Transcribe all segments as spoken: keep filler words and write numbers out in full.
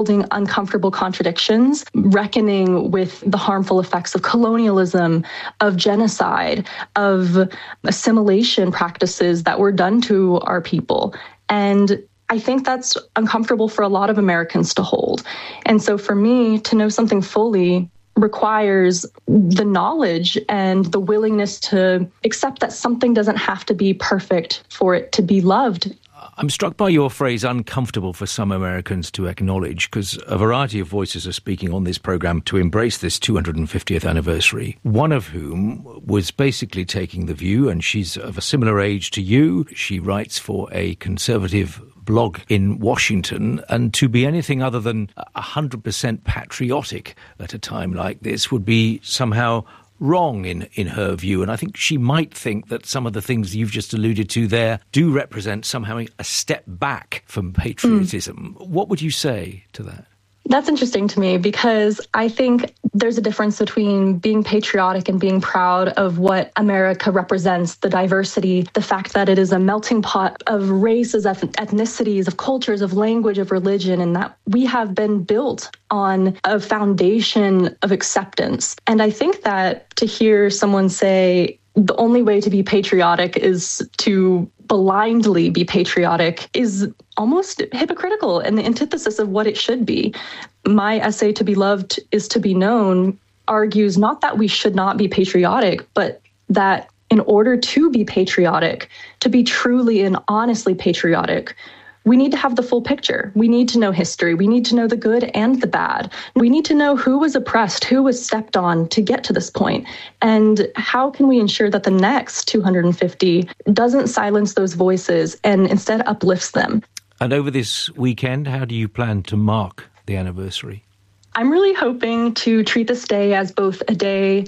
holding uncomfortable contradictions, reckoning with the harmful effects of colonialism, of genocide, of assimilation practices that were done to our people. And I think that's uncomfortable for a lot of Americans to hold. And so for me, to know something fully requires the knowledge and the willingness to accept that something doesn't have to be perfect for it to be loved. I'm struck by your phrase, uncomfortable for some Americans to acknowledge, because a variety of voices are speaking on this programme to embrace this two hundred fiftieth anniversary, one of whom was basically taking the view, and she's of a similar age to you, she writes for a conservative blog in Washington, and to be anything other than one hundred percent patriotic at a time like this would be somehow wrong in, in her view. And I think she might think that some of the things you've just alluded to there do represent somehow a step back from patriotism. Mm. What would you say to that? That's interesting to me because I think there's a difference between being patriotic and being proud of what America represents, the diversity, the fact that it is a melting pot of races, of ethnicities, of cultures, of language, of religion, and that we have been built on a foundation of acceptance. And I think that to hear someone say the only way to be patriotic is to blindly be patriotic is almost hypocritical and the antithesis of what it should be. My essay, To Be Loved is to Be Known, argues not that we should not be patriotic, but that in order to be patriotic, to be truly and honestly patriotic, we need to have the full picture. We need to know history. We need to know the good and the bad. We need to know who was oppressed, who was stepped on to get to this point. And how can we ensure that the next two hundred fifty doesn't silence those voices and instead uplifts them? And over this weekend, how do you plan to mark the anniversary? I'm really hoping to treat this day as both a day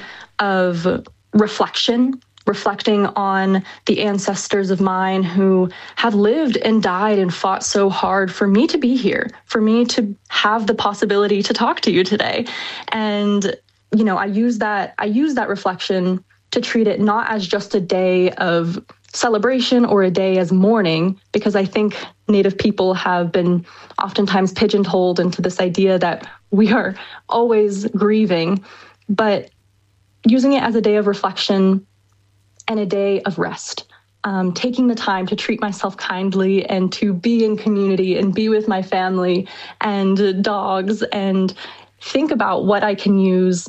of reflection, reflecting on the ancestors of mine who have lived and died and fought so hard for me to be here, for me to have the possibility to talk to you today. And, you know, I use that, I use that reflection to treat it not as just a day of celebration or a day as mourning, because I think Native people have been oftentimes pigeonholed into this idea that we are always grieving, but using it as a day of reflection and a day of rest, um, taking the time to treat myself kindly and to be in community and be with my family and dogs and think about what I can use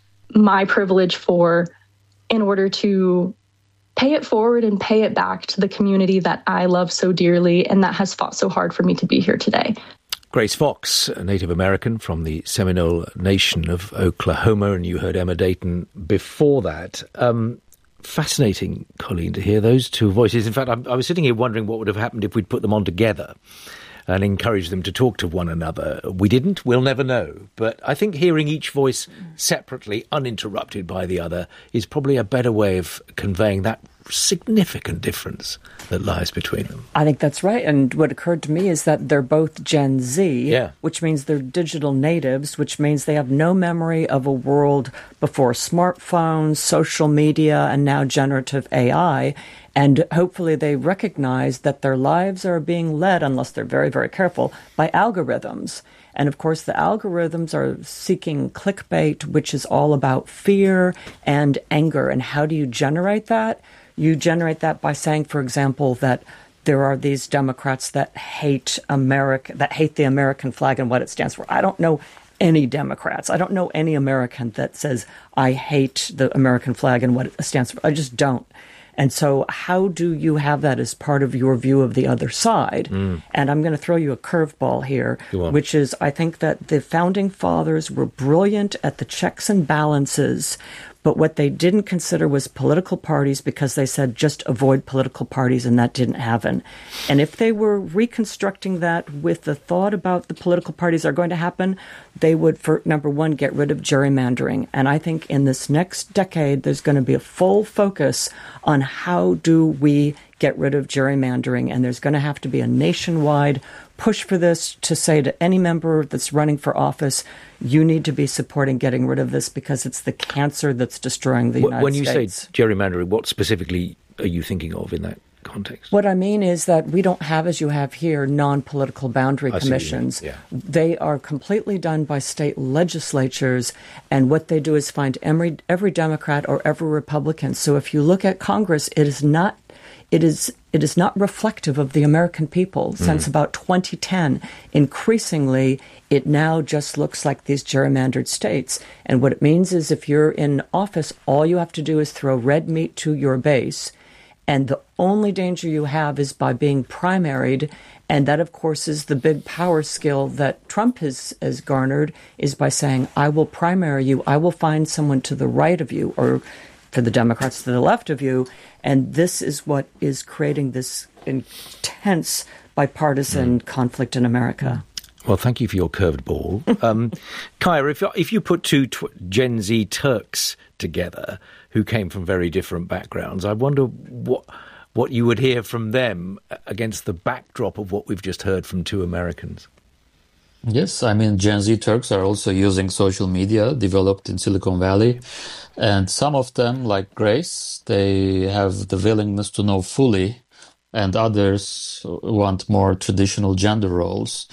my privilege for in order to pay it forward and pay it back to the community that I love so dearly and that has fought so hard for me to be here today. Grace Fox, a Native American from the Seminole Nation of Oklahoma, and you heard Emma Dayton before that. Um, Fascinating, Colleen, to hear those two voices. In fact, I, I was sitting here wondering what would have happened if we'd put them on together and encouraged them to talk to one another. We didn't. We'll never know. But I think hearing each voice separately, uninterrupted by the other, is probably a better way of conveying that significant difference that lies between them. I think that's right. And what occurred to me is that they're both Gen Z, yeah. which means they're digital natives, which means they have no memory of a world before smartphones, social media, and now generative A I. And hopefully they recognize that their lives are being led, unless they're very, very careful, by algorithms. And of course, the algorithms are seeking clickbait, which is all about fear and anger. And how do you generate that? You generate that by saying, for example, that there are these Democrats that hate America, that hate the American flag and what it stands for. I don't know any Democrats. I don't know any American that says, I hate the American flag and what it stands for. I just don't. And so how do you have that as part of your view of the other side? Mm. And I'm going to throw you a curveball here, which is I think that the Founding Fathers were brilliant at the checks and balances, but what they didn't consider was political parties, because they said just avoid political parties, and that didn't happen. And if they were reconstructing that with the thought about the political parties are going to happen, they would, for number one, get rid of gerrymandering. And I think in this next decade, there's going to be a full focus on how do we get rid of gerrymandering. And there's going to have to be a nationwide push for this to say to any member that's running for office, you need to be supporting getting rid of this because it's the cancer that's destroying the United States. When you States. say gerrymandering, what specifically are you thinking of in that context? What I mean is that we don't have, as you have here, non-political boundary I commissions. Yeah. They are completely done by state legislatures, and what they do is find every, every Democrat or every Republican. So if you look at Congress, it is not it is it is not reflective of the American people. Since mm. about twenty ten, increasingly, it now just looks like these gerrymandered states. And what it means is if you're in office, all you have to do is throw red meat to your base. And the only danger you have is by being primaried. And that, of course, is the big power skill that Trump has, has garnered, is by saying, I will primary you. I will find someone to the right of you, or for the Democrats to the left of you. And this is what is creating this intense bipartisan mm. conflict in America. Well, thank you for your curved ball. Um, Kaya, if, if you put two tw- Gen Z Turks together who came from very different backgrounds, I wonder what what you would hear from them against the backdrop of what we've just heard from two Americans. Yes, I mean, Gen Z Turks are also using social media developed in Silicon Valley. And some of them, like Grace, they have the willingness to know fully, and others want more traditional gender roles.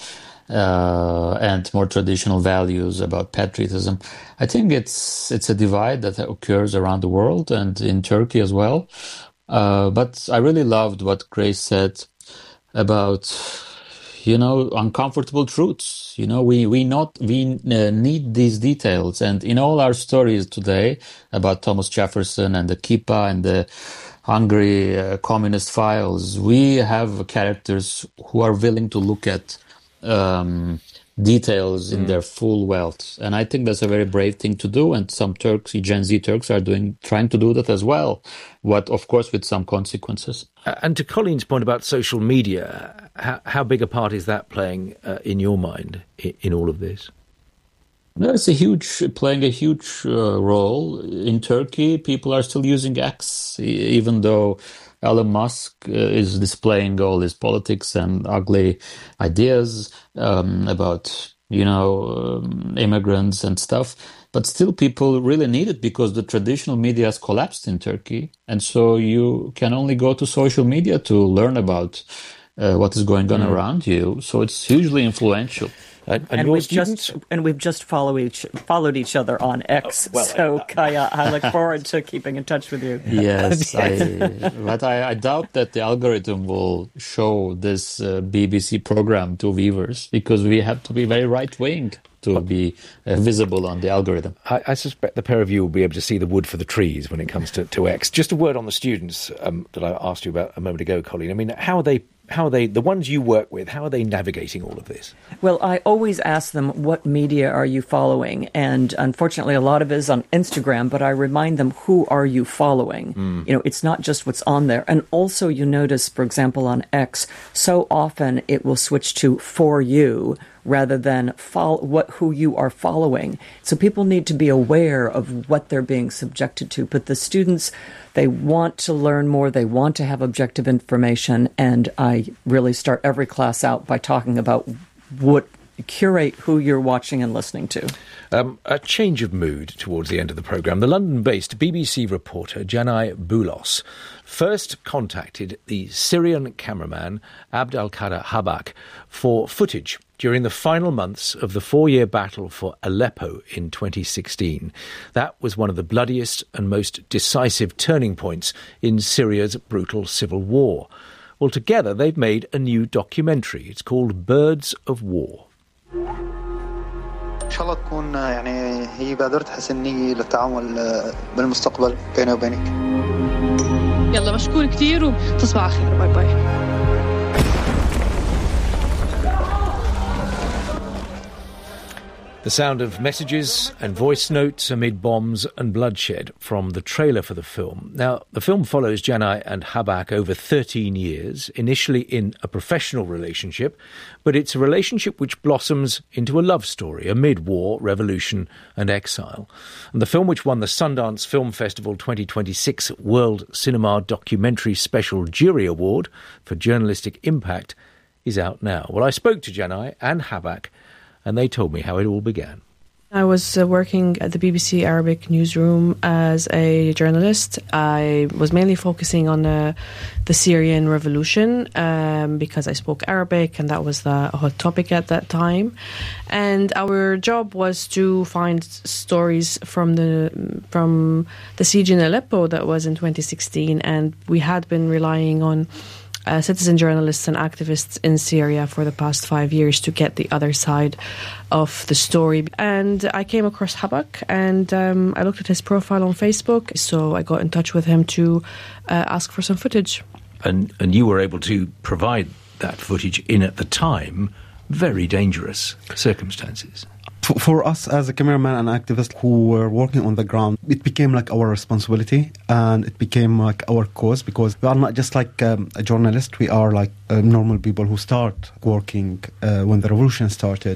Uh, and more traditional values about patriotism. I think it's it's a divide that occurs around the world and in Turkey as well. Uh, but I really loved what Grace said about, you know, uncomfortable truths. You know, we we not we uh, need these details, and in all our stories today about Thomas Jefferson and the Kippah and the Hungary uh, communist files, we have characters who are willing to look at Um, details in mm. their full wealth, and I think that's a very brave thing to do. And some Turks, Gen Z Turks, are doing trying to do that as well. What, of course, with some consequences. Uh, and to Colleen's point about social media, how, how big a part is that playing uh, in your mind in, in all of this? No, it's a huge playing a huge uh, role in Turkey. People are still using X, even though Elon Musk uh, is displaying all his politics and ugly ideas um, about, you know, um, immigrants and stuff. But still, people really need it because the traditional media has collapsed in Turkey. And so you can only go to social media to learn about uh, what is going on mm. around you. So it's hugely influential. Uh, and, and we've just and we've just follow each, followed each other on X. Oh, well, so uh, Kaya, I look forward to keeping in touch with you. Yes, I, but I, I doubt that the algorithm will show this uh, B B C program to viewers because we have to be very right wing to be uh, visible on the algorithm. I, I suspect the pair of you will be able to see the wood for the trees when it comes to, to X. Just a word on the students um, that I asked you about a moment ago, Colleen. I mean, how are they? How are they, the ones you work with, how are they navigating all of this? Well, I always ask them, what media are you following? And unfortunately, a lot of it is on Instagram, but I remind them, who are you following? Mm. You know, it's not just what's on there. And also you notice, for example, on X, so often it will switch to for you rather than follow what who you are following. So people need to be aware of what they're being subjected to. But the students, they want to learn more. They want to have objective information. And I really start every class out by talking about what curate who you're watching and listening to. Um, a change of mood towards the end of the programme. The London-based B B C reporter Janai Boulos first contacted the Syrian cameraman Abd al-Qadir Habak for footage during the final months of the four-year battle for Aleppo in twenty sixteen. That was one of the bloodiest and most decisive turning points in Syria's brutal civil war. Well, together they've made a new documentary. It's called Birds of War. إن شاء الله تكون يعني هي بادرة حسنية للتعامل بالمستقبل بيني وبينك. يلا مشكور كتير وتصبح على خير. باي باي. The sound of messages and voice notes amid bombs and bloodshed from the trailer for the film. Now, the film follows Janai and Habak over thirteen years, initially in a professional relationship, but it's a relationship which blossoms into a love story amid war, revolution and exile. And the film, which won the Sundance Film Festival twenty twenty-six World Cinema Documentary Special Jury Award for Journalistic Impact, is out now. Well, I spoke to Janai and Habak, and they told me how it all began. I was uh, working at the B B C Arabic newsroom as a journalist. I was mainly focusing on uh, the Syrian revolution um, because I spoke Arabic and that was the hot topic at that time. And our job was to find stories from the from the siege in Aleppo that was in twenty sixteen, and we had been relying on Uh, citizen journalists and activists in Syria for the past five years to get the other side of the story. And I came across Habak, and um, I looked at his profile on Facebook, so I got in touch with him to uh, ask for some footage. And, and you were able to provide that footage in, at the time, very dangerous circumstances. For us as a cameraman and activist who were working on the ground, it became like our responsibility and it became like our cause, because we are not just like um, a journalist, we are like uh, normal people who start working uh, when the revolution started.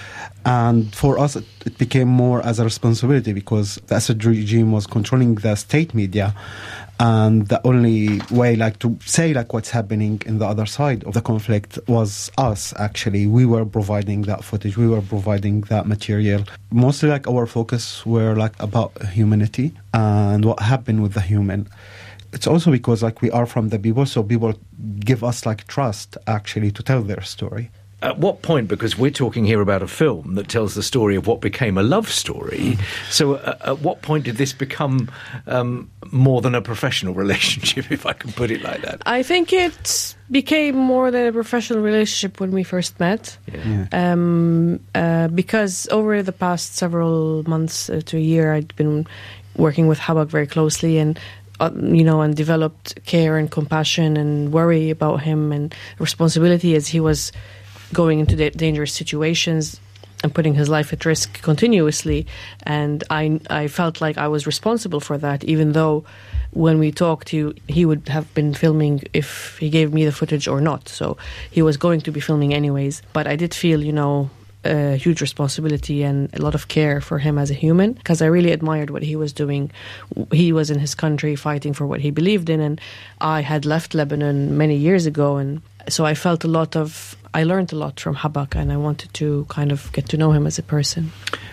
And for us, it, it became more as a responsibility because the Assad regime was controlling the state media. And the only way like to say like what's happening in the other side of the conflict was us, actually. We were providing that footage. We were providing that material. Mostly like our focus were like about humanity and what happened with the human. It's also because like we are from the people, so people give us like trust actually to tell their story. At what point, because we're talking here about a film that tells the story of what became a love story, so uh, at what point did this become um, more than a professional relationship, if I can put it like that? I think it became more than a professional relationship when we first met. Yeah. Yeah. Um, uh, because over the past several months uh, to a year, I'd been working with Habak very closely and Uh, you know, and developed care and compassion and worry about him and responsibility as he was going into da- dangerous situations and putting his life at risk continuously. And I, I felt like I was responsible for that, even though when we talked, he, he would have been filming if he gave me the footage or not. So he was going to be filming anyways. But I did feel, you know, a huge responsibility and a lot of care for him as a human, because I really admired what he was doing. He was in his country fighting for what he believed in, and I had left Lebanon many years ago, and so I felt a lot of, I learned a lot from Habak, and I wanted to kind of get to know him as a person.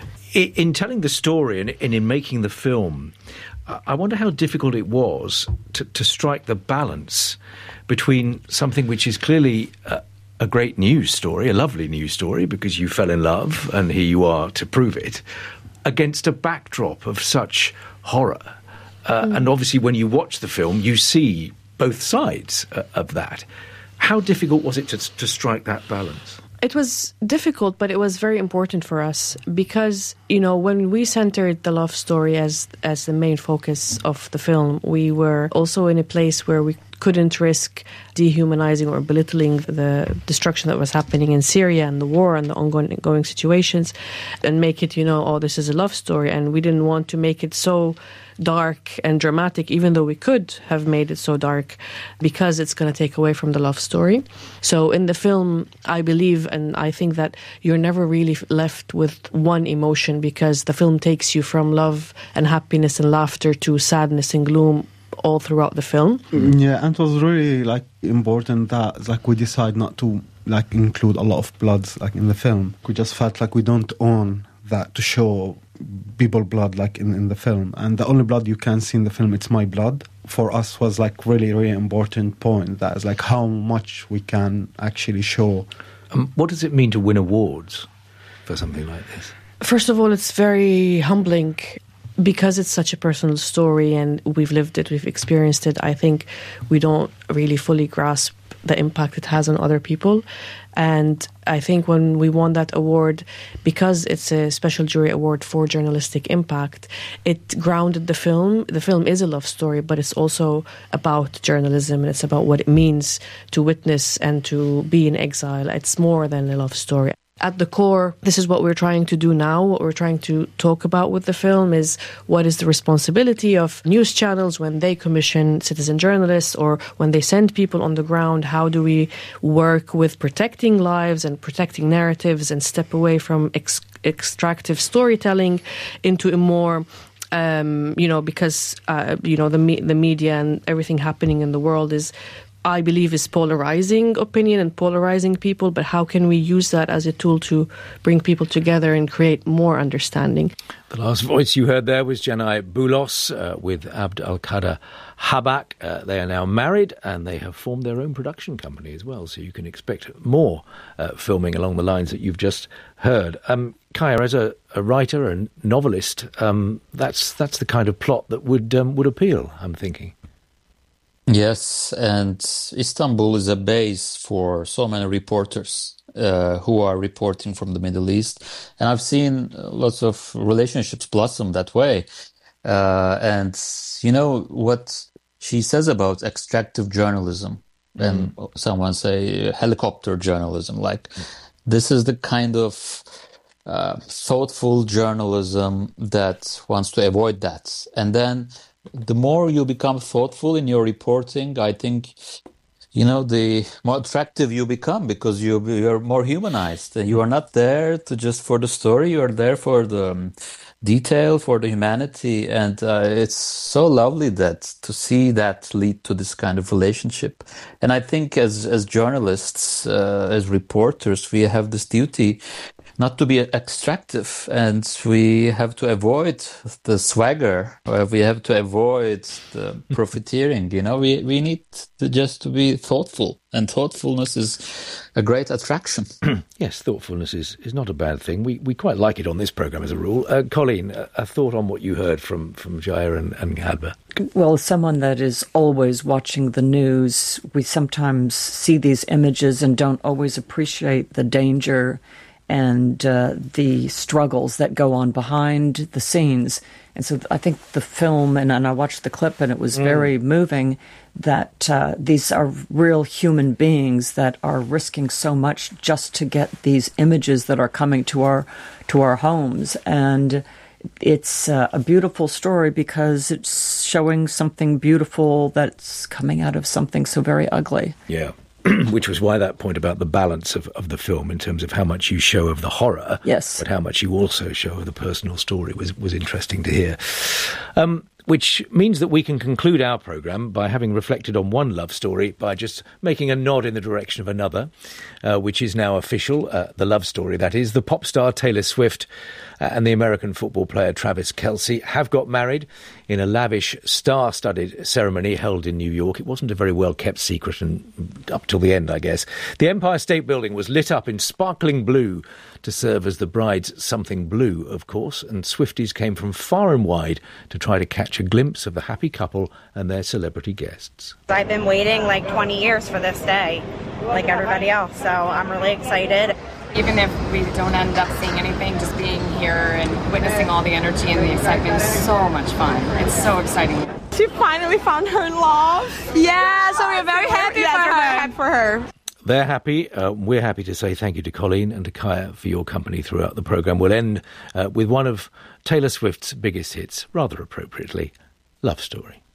In telling the story and in making the film, I wonder how difficult it was to, to strike the balance between something which is clearly uh, a great news story, a lovely news story, because you fell in love and here you are to prove it, against a backdrop of such horror. Uh, mm. And obviously when you watch the film, you see both sides uh, of that. How difficult was it to, to strike that balance? It was difficult, but it was very important for us because, you know, when we centered the love story as as the main focus of the film, we were also in a place where we couldn't risk dehumanizing or belittling the destruction that was happening in Syria and the war and the ongoing, ongoing situations and make it, you know, oh, this is a love story. And we didn't want to make it so dark and dramatic, even though we could have made it so dark, because it's going to take away from the love story. So in the film, I believe and I think that you're never really left with one emotion, because the film takes you from love and happiness and laughter to sadness and gloom all throughout the film. Yeah, and it was really like important that like we decide not to like include a lot of blood like in the film. We just felt like we don't own that to show people blood like in, in the film, and the only blood you can see in the film, it's my blood. For us was like really really important point, that is like how much we can actually show. Um, what does it mean to win awards for something like this? First of all, it's very humbling because it's such a personal story and we've lived it, we've experienced it. I think we don't really fully grasp the impact it has on other people. And I think when we won that award, because it's a special jury award for journalistic impact, it grounded the film. The film is a love story, but it's also about journalism, and it's about what it means to witness and to be in exile. It's more than a love story. At the core, this is what we're trying to do now. What we're trying to talk about with the film is what is the responsibility of news channels when they commission citizen journalists or when they send people on the ground. How do we work with protecting lives and protecting narratives and step away from ex- extractive storytelling into a more Um, you know, because, uh, you know, the me- the media and everything happening in the world is I believe is polarizing opinion and polarizing people, but how can we use that as a tool to bring people together and create more understanding? The last voice you heard there was Janai Boulos uh, with Abd al-Qadir Habak. Uh, they are now married and they have formed their own production company as well, so you can expect more uh, filming along the lines that you've just heard. Um, Kaya, as a, a writer and novelist, um, that's that's the kind of plot that would um, would appeal, I'm thinking. Yes, and Istanbul is a base for so many reporters uh, who are reporting from the Middle East. And I've seen lots of relationships blossom that way. Uh, and, you know, what she says about extractive journalism, mm. and someone say helicopter journalism, like this is the kind of uh, thoughtful journalism that wants to avoid that. And then the more you become thoughtful in your reporting, I think, you know, the more attractive you become because you you're more humanized. You are not there to just for the story. You are there for the um, detail, for the humanity, and uh, it's so lovely that to see that lead to this kind of relationship. And I think as as journalists, uh, as reporters, we have this duty not to be extractive, and we have to avoid the swagger, or we have to avoid the profiteering. You know, we, we need to just to be thoughtful, and thoughtfulness is a great attraction. Yes, thoughtfulness is, is not a bad thing. We we quite like it on this programme as a rule. Uh, Colleen, a, a thought on what you heard from, from Jaya and, and Hadba? Well, as someone that is always watching the news, we sometimes see these images and don't always appreciate the danger and uh, the struggles that go on behind the scenes. And so I think the film, and, and I watched the clip, and it was mm. very moving, that uh, these are real human beings that are risking so much just to get these images that are coming to our to our homes. And it's uh, a beautiful story because it's showing something beautiful that's coming out of something so very ugly. Yeah. Which was why that point about the balance of, of the film in terms of how much you show of the horror, yes, but how much you also show of the personal story was, was interesting to hear. Um, which means that we can conclude our programme by having reflected on one love story by just making a nod in the direction of another, uh, which is now official, uh, the love story, that is. The pop star Taylor Swift uh, and the American football player Travis Kelce have got married in a lavish, star-studded ceremony held in New York. It wasn't a very well-kept secret, and up till the end, I guess. The Empire State Building was lit up in sparkling blue to serve as the bride's something blue, of course, and Swifties came from far and wide to try to catch a glimpse of the happy couple and their celebrity guests. I've been waiting like twenty years for this day, like everybody else, so I'm really excited. Even if we don't end up seeing anything, just being here and witnessing all the energy and the excitement is so much fun. It's so exciting. She finally found her love. Yeah, so we're very happy yes, for we're her. very happy for her. They're happy. Uh, we're happy to say thank you to Colleen and to Kaya for your company throughout the programme. We'll end uh, with one of Taylor Swift's biggest hits, rather appropriately, Love Story.